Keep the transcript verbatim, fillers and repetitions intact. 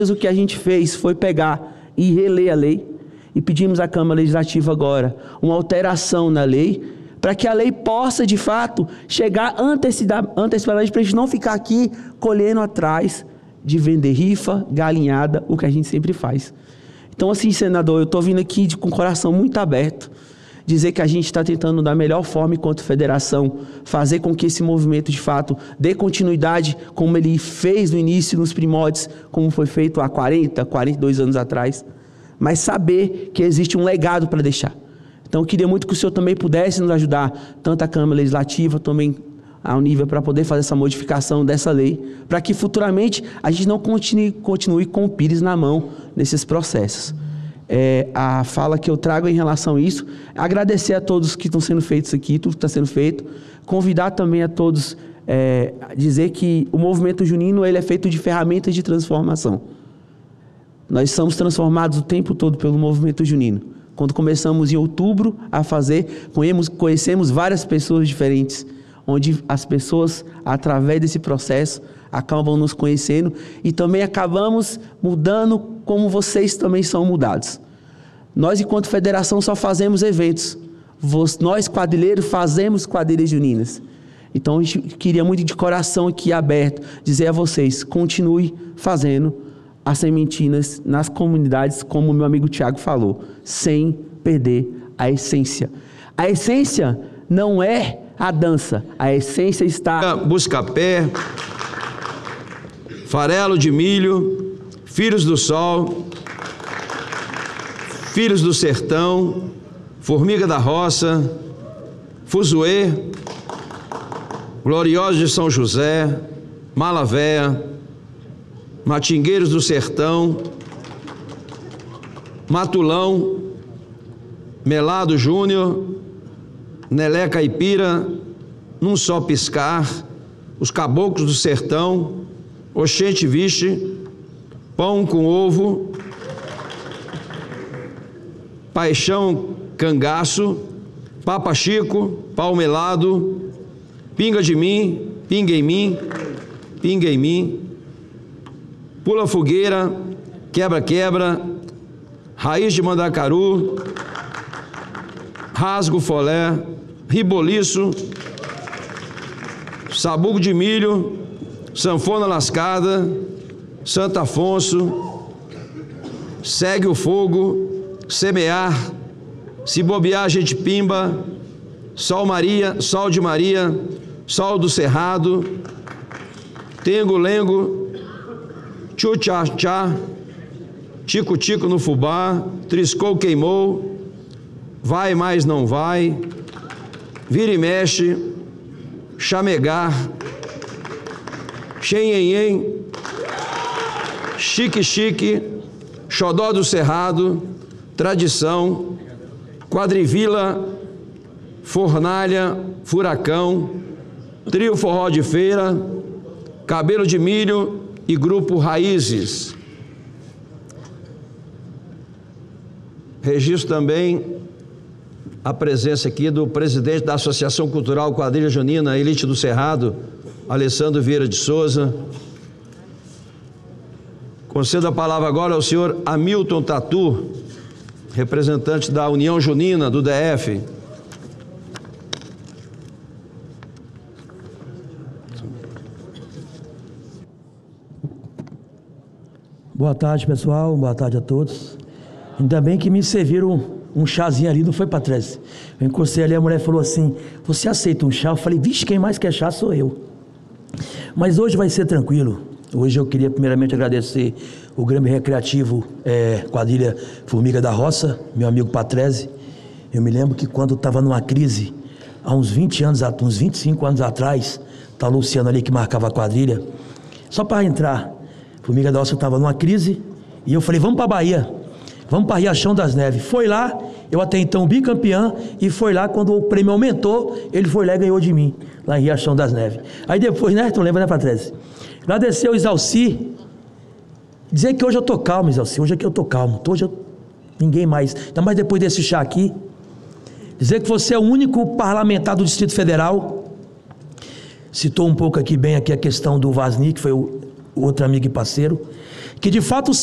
O que a gente fez foi pegar e reler a lei e pedimos à Câmara Legislativa agora uma alteração na lei para que a lei possa, de fato, chegar antecipadamente para a gente não ficar aqui colhendo atrás de vender rifa, galinhada, o que a gente sempre faz. Então, assim, senador, eu estou vindo aqui de, com o coração muito aberto, dizer que a gente está tentando da melhor forma enquanto federação, fazer com que esse movimento, de fato, dê continuidade como ele fez no início, nos primórdios, como foi feito há quarenta, quarenta e dois anos atrás, mas saber que existe um legado para deixar. Então, eu queria muito que o senhor também pudesse nos ajudar, tanto a Câmara Legislativa, também ao nível para poder fazer essa modificação dessa lei, para que futuramente a gente não continue, continue com o pires na mão nesses processos. É, a fala que eu trago em relação a isso, agradecer a todos que estão sendo feitos aqui, tudo que está sendo feito, convidar também a todos, é, dizer que o movimento junino ele é feito de ferramentas de transformação. Nós somos transformados o tempo todo pelo movimento junino. Quando começamos em outubro a fazer, conhecemos várias pessoas diferentes, onde as pessoas, através desse processo, acabam nos conhecendo e também acabamos mudando como vocês também são mudados. Nós, enquanto federação, só fazemos eventos. Nós, quadrilheiros, fazemos quadrilhas juninas. Então, a gente queria muito de coração aqui aberto, dizer a vocês, continue fazendo as sementinas nas comunidades, como o meu amigo Tiago falou, sem perder a essência. A essência não é a dança, a essência está... Buscapé, farelo de milho, filhos do sol, filhos do sertão, formiga da roça, fuzuê, gloriosos de São José, Malavéia, matingueiros do sertão, Matulão, Melado Júnior, Nelé Caipira, Num Só Piscar, os caboclos do sertão, Oxente Vixe, Pão com Ovo, Paixão Cangaço, Papa Chico, Pau Melado, Pinga de Mim, Pinga em Mim, Pinga em Mim, Pula Fogueira, Quebra-Quebra, Raiz de Mandacaru, Rasgo Folé, Riboliço, Sabugo de Milho, Sanfona Lascada, Santo Afonso, Segue o Fogo, Semear, Se Bobear, Gente Pimba, Sol Maria, Sol de Maria, Sol do Cerrado, Tengo Lengo, Tchu Tchá Tchá, Tico Tico no Fubá, Triscou Queimou, Vai Mais Não Vai, Vira e Mexe, Chamegar, Xenhenhen, Chique Chique, Xodó do Cerrado, Tradição, Quadrivila, Fornalha, Furacão, Trio Forró de Feira, Cabelo de Milho e Grupo Raízes. Registro também a presença aqui do presidente da Associação Cultural Quadrilha Junina, Elite do Cerrado, Alessandro Vieira de Souza. Concedo a palavra agora ao senhor Hamilton Tatu, representante da União Junina do D F. Boa tarde, pessoal. Boa tarde a todos. Ainda bem que me serviram um chazinho ali, não foi, Patrícia? Eu encostei ali, a mulher falou assim, você aceita um chá? Eu falei, vixe, quem mais quer chá sou eu. Mas hoje vai ser tranquilo. Hoje eu queria primeiramente agradecer o Grêmio Recreativo é, Quadrilha Formiga da Roça, meu amigo Patrese. Eu me lembro que quando estava numa crise, há uns vinte anos, uns vinte e cinco anos atrás, tá o Luciano ali que marcava a quadrilha. Só para entrar, Formiga da Roça estava numa crise e eu falei, vamos para a Bahia, vamos para Riachão das Neves. Foi lá, eu até então bicampeão, e foi lá quando o prêmio aumentou, ele foi lá e ganhou de mim, lá em Riachão das Neves. Aí depois, né, tu lembra, né, Patrese? Agradecer ao Isalci, dizer que hoje eu tô calmo, Isalci, hoje aqui eu tô calmo, hoje eu, ninguém mais, ainda mais depois desse chá aqui, dizer que você é o único parlamentar do Distrito Federal, citou um pouco aqui bem aqui a questão do Vasni, que foi o, o outro amigo e parceiro, que de fato